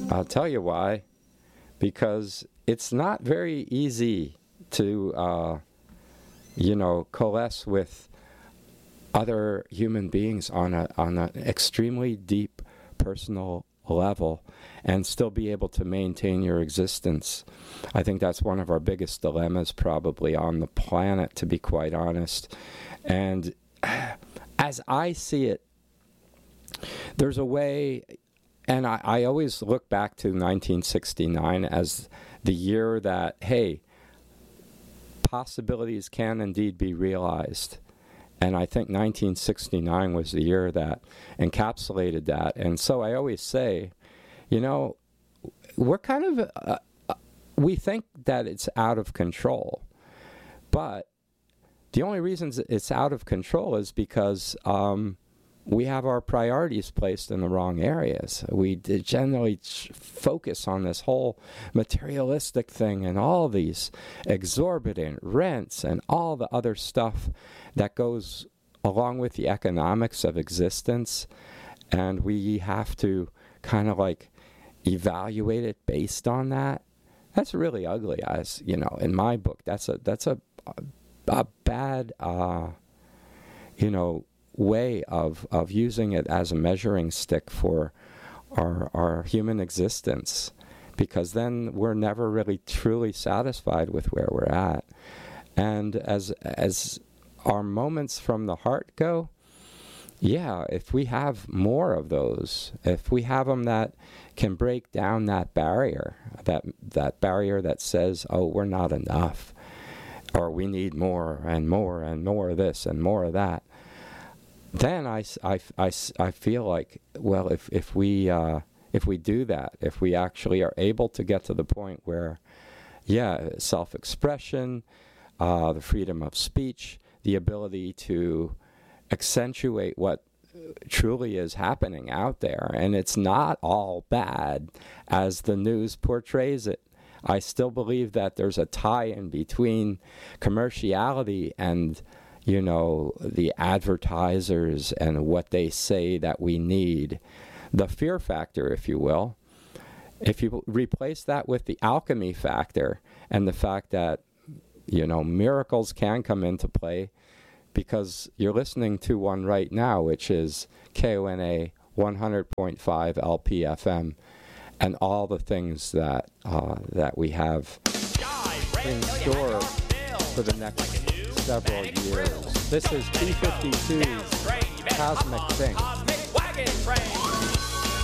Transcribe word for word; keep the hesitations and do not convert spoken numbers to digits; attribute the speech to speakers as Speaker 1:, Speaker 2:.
Speaker 1: I'll tell you why. Because it's not very easy to, uh, you know, coalesce with other human beings on a on an extremely deep personal level and still be able to maintain your existence. I think that's one of our biggest dilemmas probably on the planet, to be quite honest. And as I see it, there's a way, and I, I always look back to nineteen sixty-nine as the year that, hey, possibilities can indeed be realized. And I think nineteen sixty-nine was the year that encapsulated that. And so I always say, you know, we're kind of, uh, we think that it's out of control. But the only reasons it's out of control is because um, we have our priorities placed in the wrong areas. We generally focus on this whole materialistic thing and all these exorbitant rents and all the other stuff that goes along with the economics of existence. And we have to kind of like evaluate it based on that. That's really ugly, as you know, in my book. That's a that's a a bad uh, you know, way of, of using it as a measuring stick for our our human existence, because then we're never really truly satisfied with where we're at. And as as our moments from the heart go, yeah, if we have more of those, if we have them that can break down that barrier, that that barrier that says, oh, we're not enough, or we need more and more and more of this and more of that, then I, I, I, I feel like, well, if, if we uh, if we do that, if we actually are able to get to the point where, yeah, self-expression, uh, the freedom of speech, the ability to accentuate what truly is happening out there, and it's not all bad as the news portrays it. I still believe that there's a tie-in between commerciality and, you know, the advertisers and what they say that we need. The fear factor, if you will. If you replace that with the alchemy factor and the fact that, you know, miracles can come into play, because you're listening to one right now, which is K O N A one hundred point five L P F M, and all the things that uh, that we have in store for the next several years. This is T fifty-two's Cosmic Thing.